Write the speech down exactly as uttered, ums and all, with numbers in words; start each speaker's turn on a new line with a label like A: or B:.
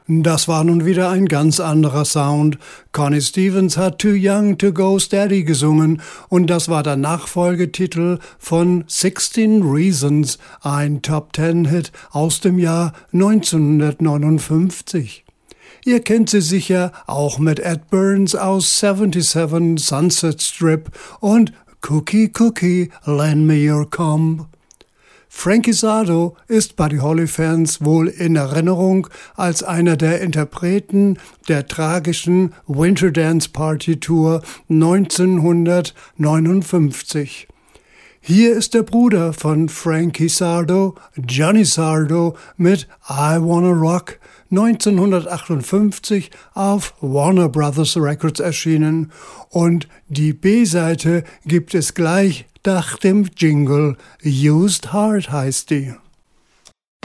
A: Das war nun wieder ein ganz anderer Sound. Connie Stevens hat Too Young to Go Steady gesungen und das war der Nachfolgetitel von sixteen Reasons, ein Top-Ten-Hit aus dem Jahr neunzehnhundertneunundfünfzig. Ihr kennt sie sicher auch mit Ed Burns aus seventy-seven Sunset Strip und Cookie Cookie, Lend Me Your Comb. Frankie Sardo ist Buddy Holly-Fans wohl in Erinnerung als einer der Interpreten der tragischen Winter Dance Party Tour neunzehnhundertneunundfünfzig. Hier ist der Bruder von Frankie Sardo, Johnny Sardo, mit I Wanna Rock, neunzehnhundertachtundfünfzig auf Warner Brothers Records erschienen, und die B-Seite gibt es gleich nach dem Jingle. Used Heart heißt die.